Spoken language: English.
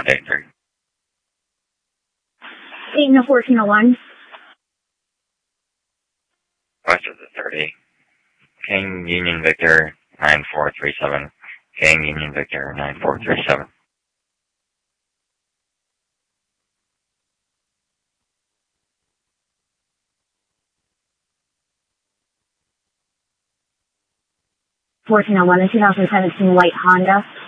Monday 3. 8 and a 1401. West of the 30. King Union Victor 9437. King Union Victor 9437. 1401, a 2017 white Honda.